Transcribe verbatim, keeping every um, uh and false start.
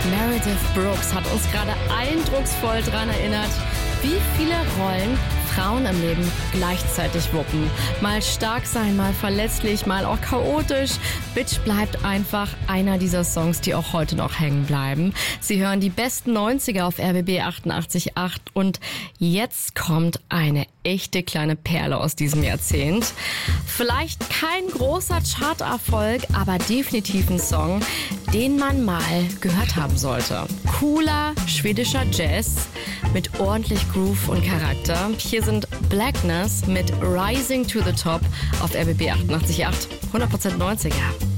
Meredith Brooks hat uns gerade eindrucksvoll daran erinnert, wie viele Rollen Frauen im Leben gleichzeitig wuppen. Mal stark sein, mal verletzlich, mal auch chaotisch. Bitch bleibt einfach einer dieser Songs, die auch heute noch hängen bleiben. Sie hören die besten neunziger auf R B B achtundachtzig Komma acht und jetzt kommt eine echte kleine Perle aus diesem Jahrzehnt. Vielleicht kein großer Charterfolg, aber definitiv ein Song, den man mal gehört haben sollte. Cooler schwedischer Jazz mit ordentlich Groove und Charakter. Hier sind Blackness mit Rising to the Top auf R B B achtundachtzig Komma acht. hundert Prozent neunziger.